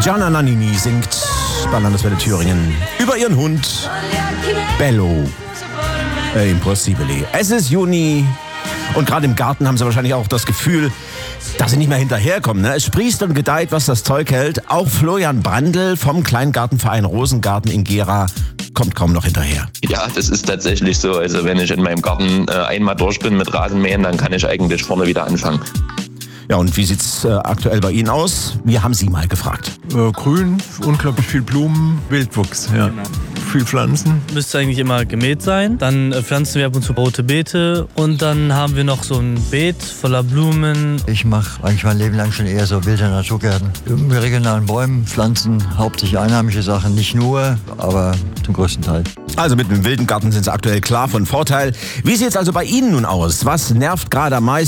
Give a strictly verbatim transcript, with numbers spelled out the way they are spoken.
Gianna Nannini singt bei Landeswelle Thüringen über ihren Hund Bello. Äh, Impossibile. Es ist Juni und gerade im Garten haben sie wahrscheinlich auch das Gefühl, dass sie nicht mehr hinterherkommen. Ne? Es sprießt und gedeiht, was das Zeug hält. Auch Florian Brandl vom Kleingartenverein Rosengarten in Gera kommt kaum noch hinterher. Ja, das ist tatsächlich so. Also wenn ich in meinem Garten äh, einmal durch bin mit Rasenmähen, dann kann ich eigentlich vorne wieder anfangen. Ja, und wie sieht's äh, aktuell bei Ihnen aus? Wir haben Sie mal gefragt. Äh, grün, unglaublich viel Blumen, Wildwuchs, ja. Genau. Viel Pflanzen. Müsste eigentlich immer gemäht sein. Dann äh, pflanzen wir ab und zu rote Beete und dann haben wir noch so ein Beet voller Blumen. Ich mache eigentlich mein Leben lang schon eher so wilde Naturgärten. Mit regionalen Bäumen, Pflanzen, hauptsächlich einheimische Sachen, nicht nur, aber zum größten Teil. Also mit dem wilden Garten sind Sie aktuell klar von Vorteil. Wie sieht's also bei Ihnen nun aus? Was nervt gerade am meisten?